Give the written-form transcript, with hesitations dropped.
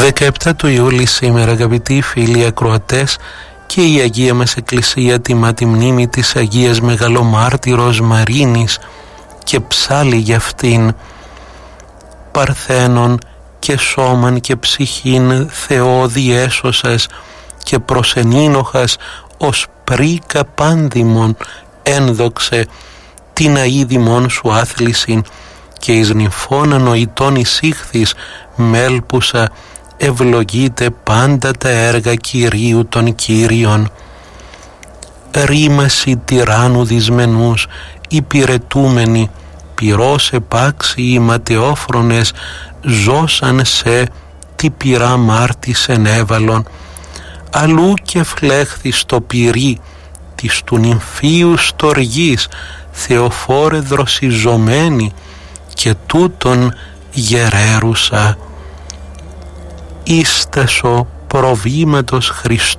17 του Ιούλη σήμερα, αγαπητοί φίλοι ακροατές, και η Αγία μας Εκκλησία τιμά τη μνήμη της Αγίας Μεγαλομάρτυρος Μαρίνης και ψάλλει για αυτήν. Παρθένον και σώμαν και ψυχήν Θεό διέσωσας και προσενήνοχας ως πρίκα πάνδημον ένδοξε την αίδημον σου άθλησιν και εις νυμφών ανοητών εισήχθης μέλπουσα ευλογείται πάντα τα έργα Κυρίου των Κύριων. Ρήμαση τυράννου δυσμενούς υπηρετούμενοι πυρός επάξιοι ματαιόφρονες ζώσαν σε τι πυρά μάρτης ενέβαλον αλλού και φλέχθη στο πυρί της του νυμφίου στοργής Θεοφόρε δροσιζωμένη και τούτον γερέρουσα. Ίστασο προβήματος Χριστού